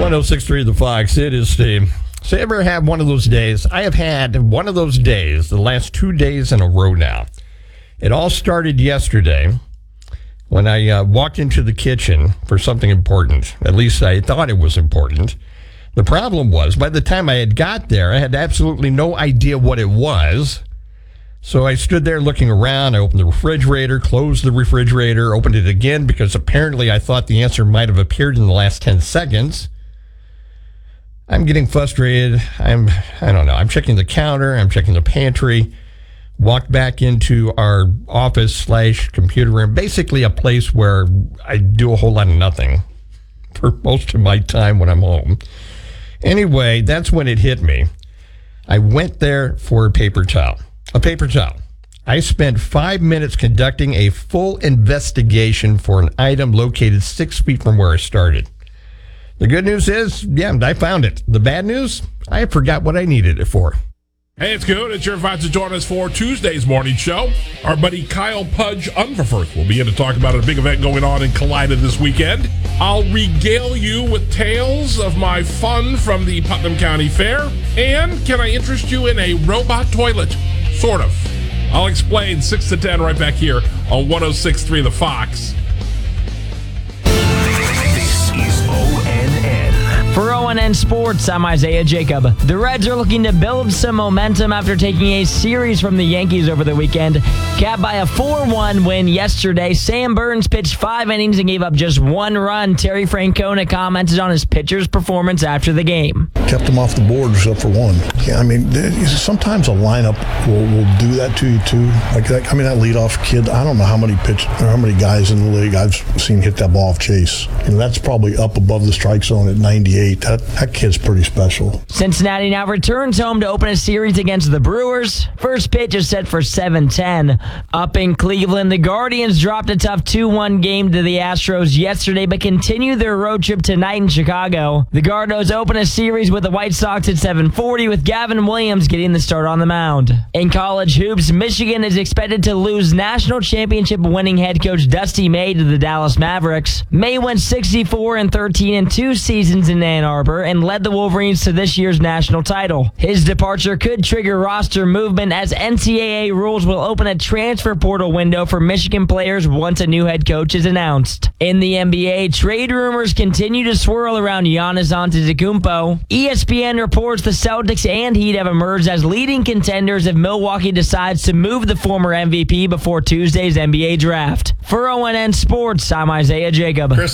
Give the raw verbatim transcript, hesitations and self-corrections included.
one oh six point three The Fox, it is Steve. So you ever have one of those days? I have had one of those days the last two days in a row now. It all started yesterday when I uh, walked into the kitchen for something important. At least I thought it was important. The problem was, by the time I had got there, I had absolutely no idea what it was. So I stood there looking around. I opened the refrigerator, closed the refrigerator, opened it again because apparently I thought the answer might have appeared in the last ten seconds. I'm getting frustrated. I'm, I don't know. I'm checking the counter. I'm checking the pantry. Walked back into our office slash computer room, basically a place where I do a whole lot of nothing for most of my time when I'm home. Anyway, that's when it hit me. I went there for a paper towel. A paper towel. I spent five minutes conducting a full investigation for an item located six feet from where I started. The good news is, yeah, I found it. The bad news, I forgot what I needed it for. Hey, it's good. It's your invite to join us for Tuesday's morning show. Our buddy Kyle Pudge Unverfirth will be in to talk about a big event going on in Kalida this weekend. I'll regale you with tales of my fun from the Putnam County Fair. And can I interest you in a robot toilet? Sort of. I'll explain six to ten right back here on one oh six point three The Fox. This is O N N. For O N N Sports, I'm Isaiah Jacob. The Reds are looking to build some momentum after taking a series from the Yankees over the weekend. Capped by a four one win yesterday, Sam Burns pitched five innings and gave up just one run. Terry Francona commented on his pitcher's performance after the game. Kept them off the board except for one. Yeah, I mean, sometimes a lineup will, will do that to you too. Like that, I mean, that leadoff kid, I don't know how many pitch or how many guys in the league I've seen hit that ball off chase. You know, that's probably up above the strike zone at ninety-eight. That, that kid's pretty special. Cincinnati now returns home to open a series against the Brewers. First pitch is set for seven ten. Up in Cleveland, the Guardians dropped a tough two one game to the Astros yesterday, but continue their road trip tonight in Chicago. The Guardos open a series with the White Sox at seven forty, with Gavin Williams getting the start on the mound. In college hoops, Michigan is expected to lose national championship winning head coach Dusty May to the Dallas Mavericks. May went sixty-four and thirteen in two seasons in Ann Arbor and led the Wolverines to this year's national title. His departure could trigger roster movement as N C double A rules will open a transfer portal window for Michigan players once a new head coach is announced. In the N B A, trade rumors continue to swirl around Giannis Antetokounmpo. E S P N reports the Celtics and Heat have emerged as leading contenders if Milwaukee decides to move the former M V P before Tuesday's N B A draft. For O N N Sports, I'm Isaiah Jacob. Chris